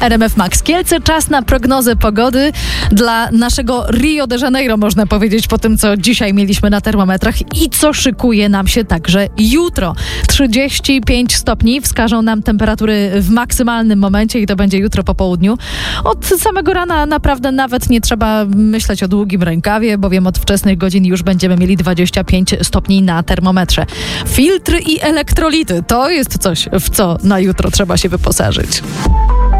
RMF Max Kielce. Czas na prognozę pogody dla naszego Rio de Janeiro, można powiedzieć, po tym, co dzisiaj mieliśmy na termometrach i co szykuje nam się także jutro. 35 stopni wskażą nam temperatury w maksymalnym momencie i to będzie jutro po południu. Od samego rana naprawdę nawet nie trzeba myśleć o długim rękawie, bowiem od wczesnych godzin już będziemy mieli 25 stopni na termometrze. Filtry i elektrolity to jest coś, w co na jutro trzeba się wyposażyć.